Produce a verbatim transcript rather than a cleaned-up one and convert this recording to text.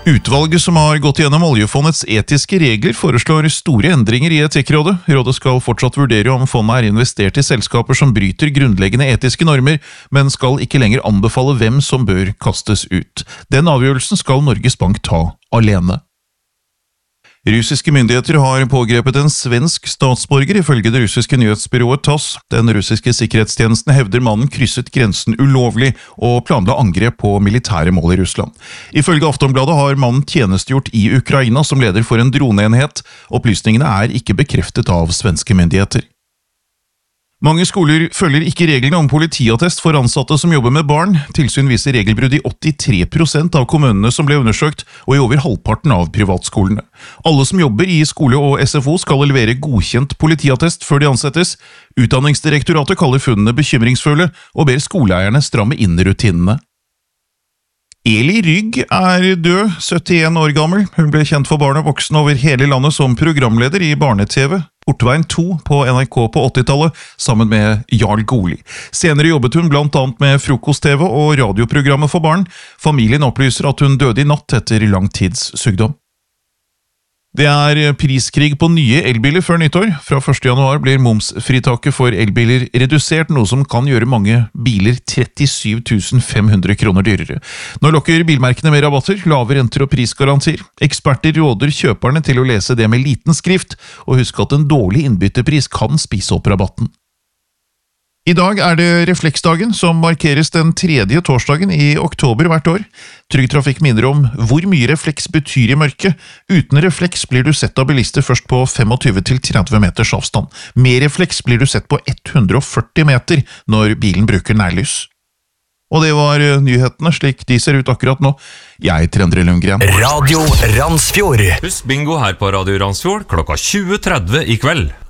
Utvalget som har gått gjennom oljefondets etiske regler foreslår store endringer i Etikkrådet. Rådet skal fortsatt vurdere om fondet er investert i selskaper som bryter grunnleggende etiske normer, men skal ikke lenger anbefale hvem som bør kastes ut. Den avgjørelsen skal Norges Bank ta alene. Russiske myndigheter har pågrepet en svensk statsborger ifølge det russiske nyhetsbyrået TASS. Den russiske sikkerhetstjenesten hevder mannen krysset grensen ulovlig og planla angrep på militære mål i Russland. Ifølge Aftonbladet har mannen tjenestegjort i Ukraina som leder for en droneenhet. Opplysningene er ikke bekreftet av svenske myndigheter. Mange skoler følger ikke reglene om politiattest for ansatte som jobber med barn. Tilsyn viser regelbrudd i åttitre prosent av kommunene som ble undersøkt, og i over halvparten av privatskolene. Alle som jobber i skole og S F O skal levere godkjent politiattest før de ansettes. Utdanningsdirektoratet kaller funnene bekymringsfulle, og ber skoleeierne stramme inn rutinene. Eli Rygg er død, syttien år gammel. Hun ble kjent for barn og voksne over hele landet som programleder i barne-T V. Portveien to på N R K på åttitallet, sammen med Jarl Goli. Senere jobbet hun blant annet med frokost-T V og radioprogrammet for barn. Familien opplyser at hun døde i natt etter lang tids sykdom. Det er priskrig på nye elbiler før nyttår. Fra første januar blir momsfritaket for elbiler redusert, noe som kan gjøre mange biler trettisyv tusen fem hundre kroner dyrere. Nå lokker bilmerkene med rabatter, lave renter og prisgarantier. Eksperter råder kjøperne til å lese det med liten skrift, og husk at en dårlig innbyttepris kan spise opp rabatten. I dag er det refleksdagen, som markeres den tredje torsdagen i oktober hvert år. Trygg Trafikk minner om hvor mye refleks betyr i mørket. Uten refleks blir du sett av bilister først på tjuefem til tretti meters avstand. Med refleks blir du sett på hundre og førti meter når bilen bruker nærlys. Og det var nyhetene slik de ser ut akkurat nå. Jeg heter Endre Lundgren. Radio Randsfjord. Husk bingo her på Radio Randsfjord klokka tjue tretti i kveld.